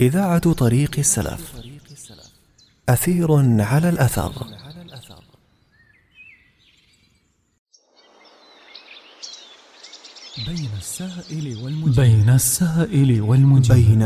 إذاعة طريق السلف. أثير على الأثر. بين السائل والمجيب